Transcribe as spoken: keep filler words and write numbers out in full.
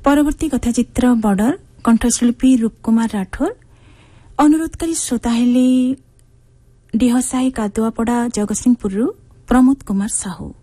परवर्ती कथाचित्र बॉर्डर कंठशिल्पी रूपकुमार राठौर अनुरोधकारी श्रोता हेले डिहसाई कादुआपड़ा जगतसिंहपुर प्रमोद कुमार साहू।